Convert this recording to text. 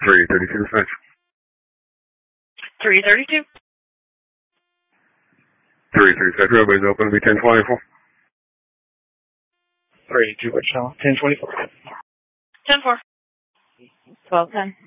332 dispatch. 332. 336, roadway's open, it'll be 1024. 382, West Channel, 1024. 10-4. 12-10.